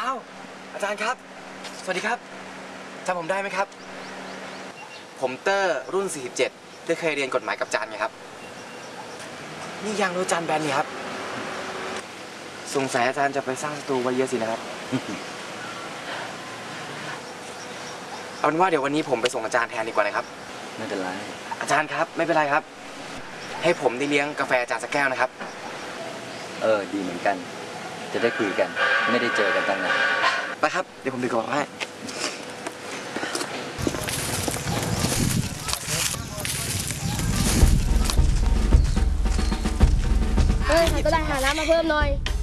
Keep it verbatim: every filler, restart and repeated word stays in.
อ้าวอาจารย์ครับสวัสดีครับจำผมได้ไหมครับผมเตอร์รุ่นสี่สิบเจ็ดที่เคยเรียนกฎหมายกับอาจารย์ไงครับนี่ยางรถอาจารย์แบนนี่ครับสงสัยอาจารย์จะไปสร้างศัตรูไว้เยอะสินะครับเอาเป็นว่าเดี๋ยววันนี้ผมไปส่งอาจารย์แทนดีกว่านะครับไม่เป็นไรอาจารย์ครับไม่เป็นไรครับให้ผมได้เลี้ยงกาแฟอาจารย์สักแก้วนะครับเออดีเหมือนกันจะได้คุยกันไม่ได้เจอกันตั้งนานไปครับเดี๋ยวผมดึงกระเป๋าให้เฮ้ยใครก็ได้หาน้ำมาเพิ่มหน่อย